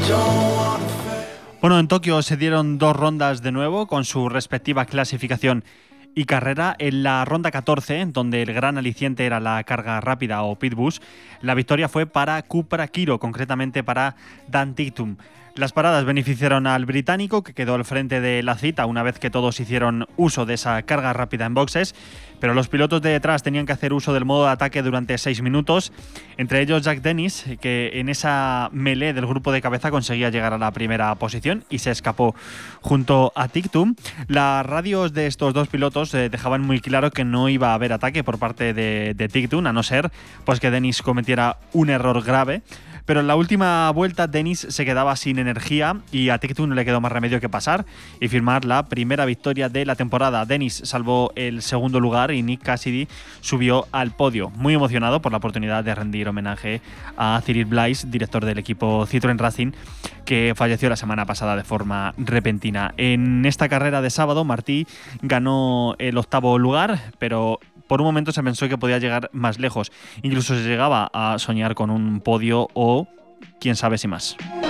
Bueno, en Tokio se dieron 2 rondas de nuevo con su respectiva clasificación y carrera. En la ronda 14, donde el gran aliciente era la carga rápida o pitbus, la victoria fue para Cupra Kiro, concretamente para Dan Ticktum. Las paradas beneficiaron al británico, que quedó al frente de la cita una vez que todos hicieron uso de esa carga rápida en boxes, pero los pilotos de detrás tenían que hacer uso del modo de ataque durante 6 minutos, entre ellos Jack Dennis, que en esa melee del grupo de cabeza conseguía llegar a la primera posición y se escapó junto a Ticktum. Las radios de estos dos pilotos dejaban muy claro que no iba a haber ataque por parte de Ticktum, a no ser pues que Dennis cometiera un error grave. Pero en la última vuelta Dennis se quedaba sin energía y a Ticktum no le quedó más remedio que pasar y firmar la primera victoria de la temporada. Dennis salvó el segundo lugar y Nick Cassidy subió al podio, muy emocionado por la oportunidad de rendir homenaje a Cyril Bliss, director del equipo Citroën Racing, que falleció la semana pasada de forma repentina. En esta carrera de sábado, Martí ganó el 8º lugar, pero por un momento se pensó que podía llegar más lejos. Incluso se llegaba a soñar con un podio o quién sabe si más.